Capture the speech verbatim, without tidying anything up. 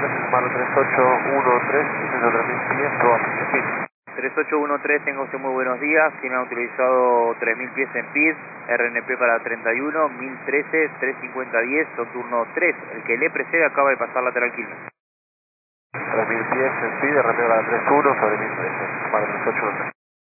Marlo tres ocho uno tres, ciento tres mil pies, probando, speed. tres ocho uno tres, tenga usted muy buenos días, tiene autorizado tres mil pies en P I D, R N P para treinta y uno, mil trece, tres cincuenta diez, son turno tres, el que le precede acaba de pasar lateral quince. tres mil pies en speed, R P para tres uno sobre mil trece, Marlo tres ocho uno tres.